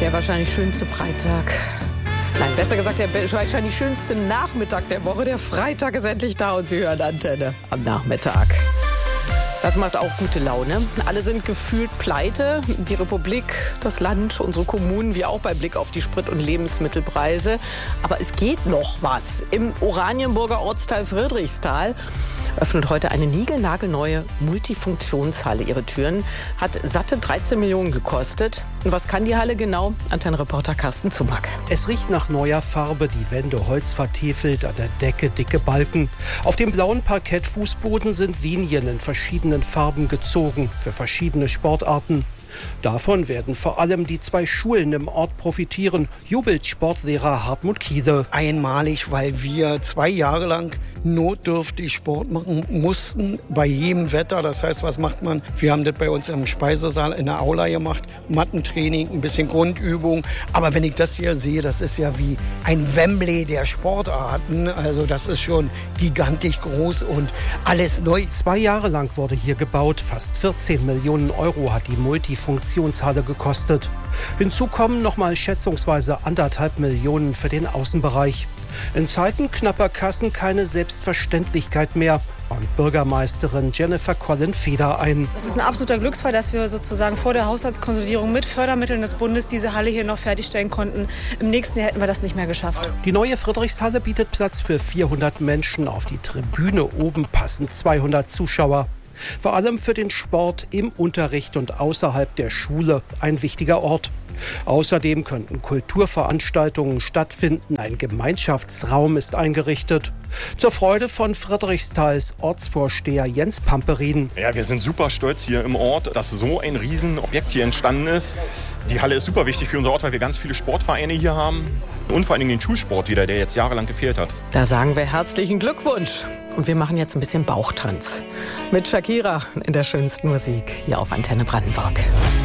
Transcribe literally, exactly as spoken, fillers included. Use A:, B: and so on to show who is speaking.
A: Der wahrscheinlich schönste Freitag. Nein, besser gesagt, der wahrscheinlich schönste Nachmittag der Woche. Der Freitag ist endlich da und Sie hören Antenne am Nachmittag. Das macht auch gute Laune. Alle sind gefühlt pleite. Die Republik, das Land, unsere Kommunen, wie auch bei Blick auf die Sprit- und Lebensmittelpreise. Aber es geht noch was. Im Oranienburger Ortsteil Friedrichsthal öffnet heute eine niegelnagelneue Multifunktionshalle ihre Türen. Hat satte dreizehn Millionen gekostet. Und was kann die Halle genau? Antennenreporter Carsten Zumack.
B: Es riecht nach neuer Farbe, die Wände Holz vertefelt, an der Decke dicke Balken. Auf dem blauen Parkettfußboden sind Linien in verschiedenen Farben gezogen für verschiedene Sportarten. Davon werden vor allem die zwei Schulen im Ort profitieren, jubelt Sportlehrer Hartmut Kiede.
C: Einmalig, weil wir zwei Jahre lang notdürftig Sport machen mussten, bei jedem Wetter. Das heißt, was macht man? Wir haben das bei uns im Speisesaal in der Aula gemacht, Mattentraining, ein bisschen Grundübung. Aber wenn ich das hier sehe, das ist ja wie ein Wembley der Sportarten. Also das ist schon gigantisch groß und alles neu.
B: Zwei Jahre lang wurde hier gebaut, fast vierzehn Millionen Euro hat die Multifunktionshalle gekostet. Hinzu kommen nochmal schätzungsweise anderthalb Millionen für den Außenbereich. In Zeiten knapper Kassen keine Selbstverständlichkeit mehr. Und Bürgermeisterin Jennifer Collin-Feder ein.
D: Es ist ein absoluter Glücksfall, dass wir sozusagen vor der Haushaltskonsolidierung mit Fördermitteln des Bundes diese Halle hier noch fertigstellen konnten. Im nächsten Jahr hätten wir das nicht mehr geschafft.
B: Die neue Friedrichshalle bietet Platz für vierhundert Menschen. Auf die Tribüne oben passen zweihundert Zuschauer. Vor allem für den Sport im Unterricht und außerhalb der Schule ein wichtiger Ort. Außerdem könnten Kulturveranstaltungen stattfinden. Ein Gemeinschaftsraum ist eingerichtet. Zur Freude von Friedrichsthals Ortsvorsteher Jens Pamperin.
E: Ja, wir sind super stolz hier im Ort, dass so ein Riesenobjekt hier entstanden ist. Die Halle ist super wichtig für unser Ort, weil wir ganz viele Sportvereine hier haben. Und vor allen Dingen den Schulsport wieder, der jetzt jahrelang gefehlt hat.
A: Da sagen wir herzlichen Glückwunsch. Und wir machen jetzt ein bisschen Bauchtanz. Mit Shakira in der schönsten Musik hier auf Antenne Brandenburg.